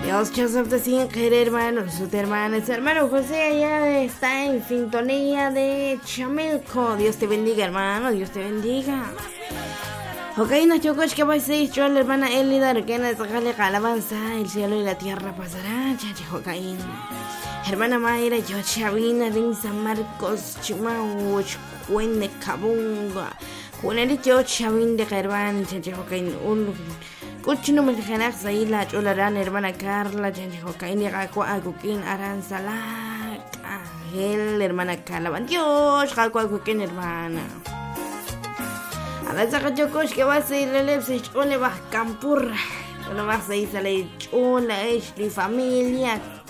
Dios Joseph sin querer, hermano, su hermana, su hermano José ya está en sintonía de Chamilco. Dios te bendiga, hermano, Dios te bendiga. Ok, no chocos, que vais a decir, yo la hermana Elida, que no sacarle alabanza, el cielo y la tierra pasarán, chachi, Jocaín. Hermana Mayra, yo Chavina, Rin San Marcos, Chimauch, Cuende Cabunga, Juaneri, yo Chavin de Gerván, chachi, Jocaín, un cuchino me dejarás ahí la cholarán, hermana Carla, chachi, Jocaín, y Gacua, Aguquín, Aranzalac, Ángel, hermana Carla, Dios, Gacua, Aguquín, hermana. A la saca chocos que vas a ir a la chole vas campurra. No vas a ir a la chola, es mi familia.